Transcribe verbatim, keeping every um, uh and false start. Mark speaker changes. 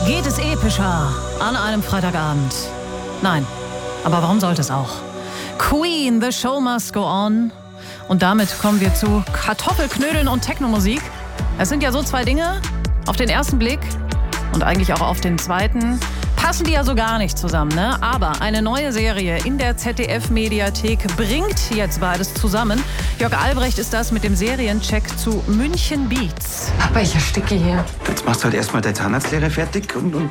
Speaker 1: Geht es epischer an einem Freitagabend? Nein, aber warum sollte es auch? Queen, The Show Must Go On. Und damit kommen wir zu Kartoffelknödeln und Technomusik. Es sind ja so zwei Dinge, auf den ersten Blick und eigentlich auch auf den zweiten, passen die ja so gar nicht zusammen, ne? Aber eine neue Serie in der Z D F-Mediathek bringt jetzt beides zusammen. Jörg Albrecht ist das mit dem Seriencheck zu München Beats.
Speaker 2: Papa, ich ersticke hier.
Speaker 3: Jetzt machst du halt erstmal deine Zahnarztlehre fertig und, und